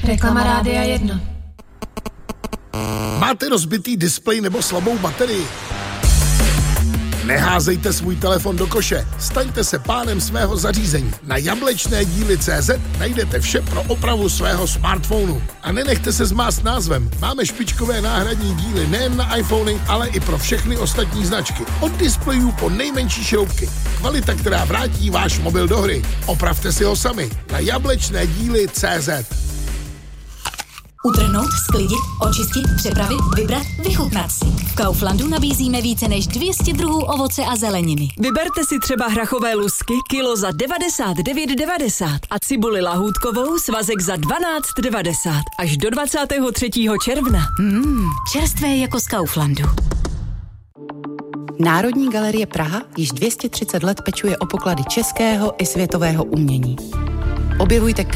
Reklama Rádia 1. Máte rozbitý displej nebo slabou baterii? Neházejte svůj telefon do koše, staňte se pánem svého zařízení. Na jablečnédíly.cz najdete vše pro opravu svého smartphonu. A nenechte se zmást názvem. Máme špičkové náhradní díly nejen na iPhony, ale i pro všechny ostatní značky. Od displejů po nejmenší šroubky. Kvalita, která vrátí váš mobil do hry. Opravte si ho sami na jablečnédíly.cz. Utrhnout, sklidit, očistit, přepravit, vybrat, vychutnat si. V Kauflandu nabízíme více než 200 druhů ovoce a zeleniny. Vyberte si třeba hrachové lusky kilo za 99,90 a cibuli lahůdkovou svazek za 12,90 až do 23. června. Čerstvé jako z Kauflandu. Národní galerie Praha již 230 let pečuje o poklady českého i světového umění. Objevujte